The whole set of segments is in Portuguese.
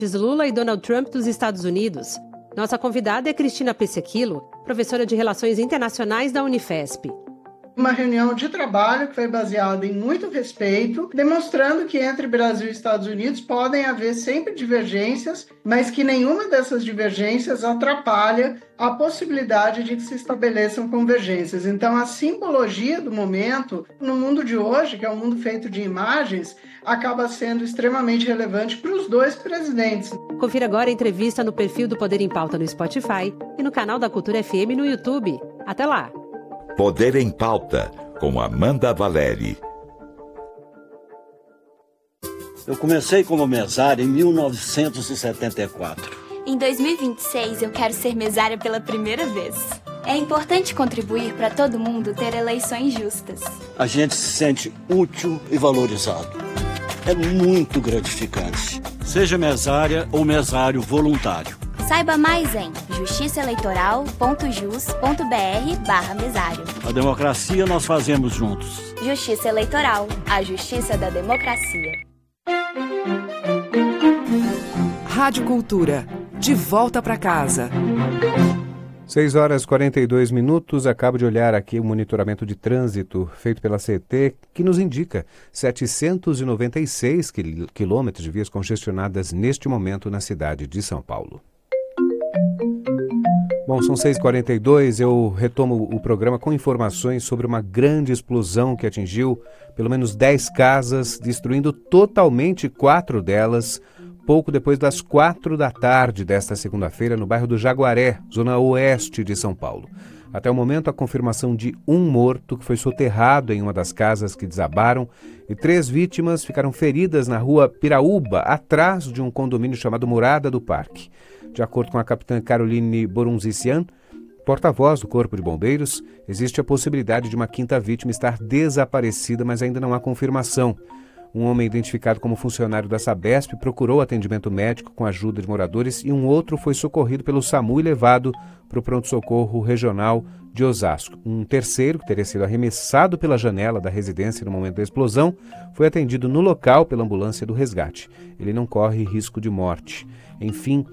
Lula e Donald Trump dos Estados Unidos. Nossa convidada é Cristina Pessequilo, professora de Relações Internacionais da Unifesp. Uma reunião de trabalho que foi baseada em muito respeito, demonstrando que entre Brasil e Estados Unidos podem haver sempre divergências, mas que nenhuma dessas divergências atrapalha a possibilidade de que se estabeleçam convergências. Então, a simbologia do momento, no mundo de hoje, que é um mundo feito de imagens, acaba sendo extremamente relevante para os dois presidentes. Confira agora a entrevista no perfil do Poder em Pauta no Spotify e no canal da Cultura FM no YouTube. Até lá! Poder em Pauta, com Amanda Valeri. Eu comecei como mesária em 1974. Em 2026, eu quero ser mesária pela primeira vez. É importante contribuir para todo mundo ter eleições justas. A gente se sente útil e valorizado. É muito gratificante. Seja mesária ou mesário voluntário. Saiba mais em justiçaeleitoral.jus.br/mesário. A democracia nós fazemos juntos. Justiça Eleitoral, a justiça da democracia. Rádio Cultura, de volta para casa. 6h42. Acabo de olhar aqui o monitoramento de trânsito feito pela CET, que nos indica 796 quilômetros de vias congestionadas neste momento na cidade de São Paulo. Bom, são 6h42, eu retomo o programa com informações sobre uma grande explosão que atingiu pelo menos 10 casas, destruindo totalmente 4 delas, pouco depois das 4 da tarde desta segunda-feira, no bairro do Jaguaré, zona oeste de São Paulo. Até o momento, a confirmação de um morto que foi soterrado em uma das casas que desabaram e 3 vítimas ficaram feridas na rua Piraúba, atrás de um condomínio chamado Morada do Parque. De acordo com a capitã Caroline Borunzician, porta-voz do Corpo de Bombeiros, existe a possibilidade de uma 5ª vítima estar desaparecida, mas ainda não há confirmação. Um homem identificado como funcionário da Sabesp procurou atendimento médico com a ajuda de moradores e um outro foi socorrido pelo SAMU e levado para o pronto-socorro regional de Osasco. Um terceiro, que teria sido arremessado pela janela da residência no momento da explosão, foi atendido no local pela ambulância do resgate. Ele não corre risco de morte. Enfim,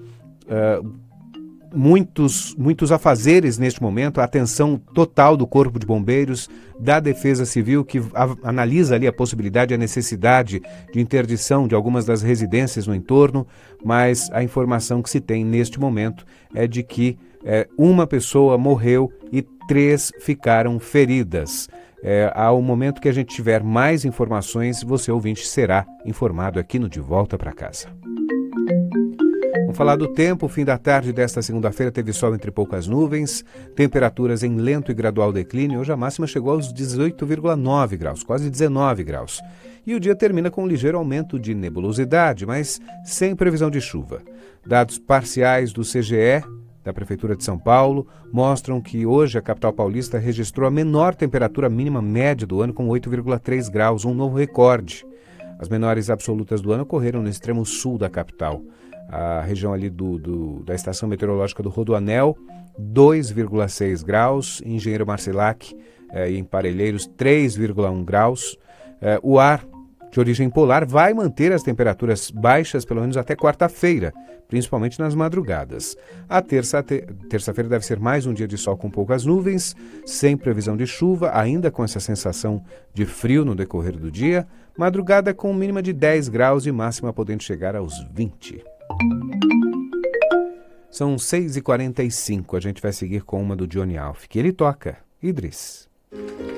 muitos afazeres neste momento, a atenção total do Corpo de Bombeiros, da Defesa Civil, que analisa ali a possibilidade e a necessidade de interdição de algumas das residências no entorno, mas a informação que se tem neste momento é de que uma pessoa morreu e 3 ficaram feridas. Ao momento que a gente tiver mais informações, você, ouvinte, será informado aqui no De Volta para Casa. Vamos falar do tempo. O fim da tarde desta segunda-feira teve sol entre poucas nuvens, temperaturas em lento e gradual declínio. Hoje a máxima chegou aos 18,9 graus, quase 19 graus. E o dia termina com um ligeiro aumento de nebulosidade, mas sem previsão de chuva. Dados parciais do CGE, da Prefeitura de São Paulo, mostram que hoje a capital paulista registrou a menor temperatura mínima média do ano, com 8,3 graus, um novo recorde. As menores absolutas do ano ocorreram no extremo sul da capital. A região ali da estação meteorológica do Rodoanel, 2,6 graus, em Engenheiro Marcilac e em Parelheiros, 3,1 graus. O ar de origem polar vai manter as temperaturas baixas pelo menos até quarta-feira, principalmente nas madrugadas. A terça-feira deve ser mais um dia de sol com poucas nuvens, sem previsão de chuva, ainda com essa sensação de frio no decorrer do dia. Madrugada com mínima de 10 graus e máxima podendo chegar aos 20. São 6h45, a gente vai seguir com uma do Johnny Alf, que ele toca, Idris.